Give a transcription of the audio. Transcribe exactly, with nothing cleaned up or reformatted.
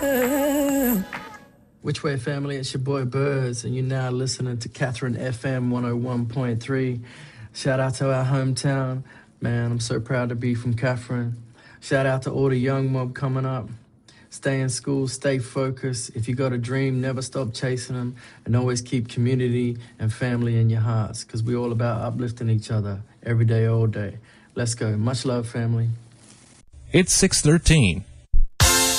Which way, family? It's your boy Birds, and you're now listening to Catherine F M one oh one point three. Shout out to our hometown. Man, I'm so proud to be from Catherine. Shout out to all the young mob coming up. Stay in school, stay focused. If you got a dream, never stop chasing them, and always keep community and family in your hearts, because we're all about uplifting each other every day, all day. Let's go. Much love, family. It's six thirteen.